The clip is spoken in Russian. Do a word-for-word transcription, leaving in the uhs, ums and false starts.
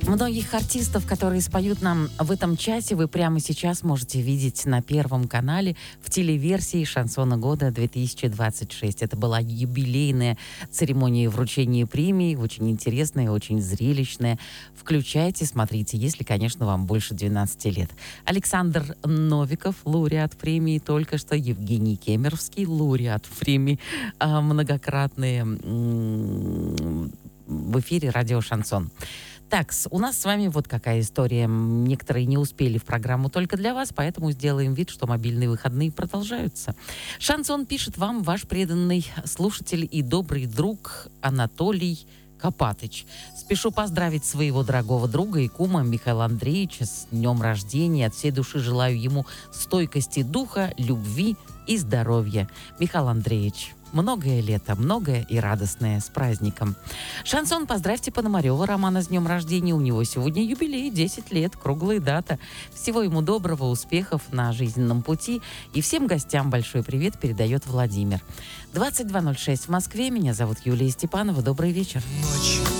Многих артистов, которые споют нам в этом часе, вы прямо сейчас можете видеть на Первом канале в телеверсии «Шансона года две тысячи двадцать шесть». Это была юбилейная церемония вручения премии, очень интересная, очень зрелищная. Включайте, смотрите, если, конечно, вам больше двенадцати лет. Александр Новиков, лауреат премии только что, Евгений Кемеровский, лауреат премии, а, многократные м- в эфире радио «Шансон». Так, у нас с вами вот какая история. Некоторые не успели в программу только для вас, поэтому сделаем вид, что мобильные выходные продолжаются. Шансон пишет вам ваш преданный слушатель и добрый друг Анатолий Копатыч. Спешу поздравить своего дорогого друга и кума Михаила Андреевича с днем рождения. От всей души желаю ему стойкости духа, любви и здоровья. Михаил Андреевич, многое лето, многое и радостное. С праздником. Шансон, поздравьте Пономарева Романа с днем рождения. У него сегодня юбилей, десять лет, круглая дата. Всего ему доброго, успехов на жизненном пути. И всем гостям большой привет передает Владимир. двадцать два ноль шесть в Москве. Меня зовут Юлия Степанова. Добрый вечер. Ночь